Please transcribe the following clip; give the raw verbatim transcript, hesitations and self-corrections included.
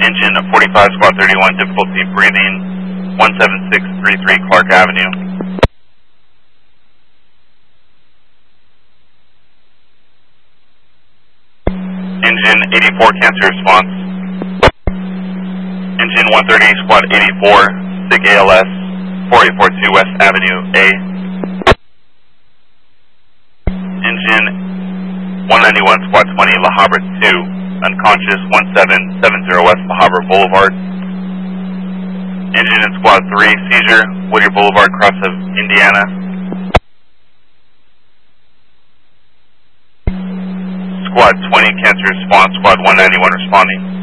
Engine forty-five, Squad thirty-one, difficulty breathing, one seven six three three Clark Avenue. Engine eighty-four, cancel response. Engine one thirty, Squad eighty-four, SIG A L S, four eight four two West Avenue A. Engine one ninety-one, Squad twenty, La Habra two, unconscious, one seven seven zero West La Habra Boulevard. Engine in Squad three, seizure, Whittier Boulevard, cross of Indiana. Squad twenty, cancel response, Squad one ninety-one responding.